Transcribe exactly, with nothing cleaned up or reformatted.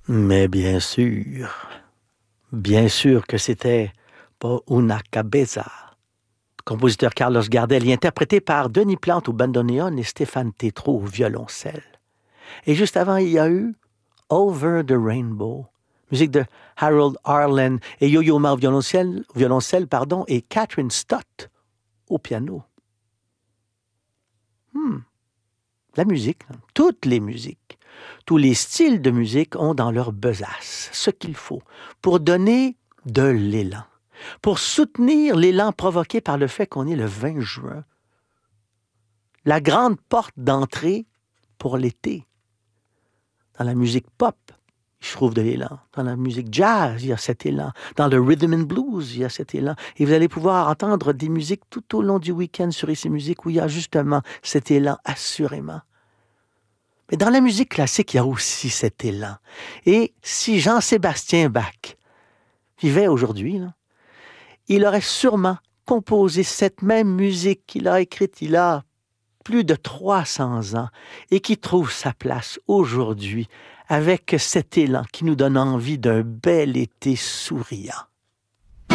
Mais bien sûr, bien sûr que c'était pas Una Cabeza. Compositeur Carlos Gardel, interprété par Denis Plante au bandoneon et Stéphane Tétrault au violoncelle. Et juste avant, il y a eu Over the Rainbow, musique de Harold Arlen et Yo-Yo Ma au violoncelle, violoncelle pardon, et Catherine Stott au piano. Hmm. La musique, toutes les musiques, tous les styles de musique ont dans leur besace ce qu'il faut pour donner de l'élan, pour soutenir l'élan provoqué par le fait qu'on est le vingt juin. La grande porte d'entrée pour l'été. Dans la musique pop, je trouve de l'élan. Dans la musique jazz, il y a cet élan. Dans le rhythm and blues, il y a cet élan. Et vous allez pouvoir entendre des musiques tout au long du week-end sur Ici Musique où il y a justement cet élan, assurément. Mais dans la musique classique, il y a aussi cet élan. Et si Jean-Sébastien Bach vivait aujourd'hui, là, il aurait sûrement composé cette même musique qu'il a écrite il a plus de trois cents ans et qui trouve sa place aujourd'hui avec cet élan qui nous donne envie d'un bel été souriant.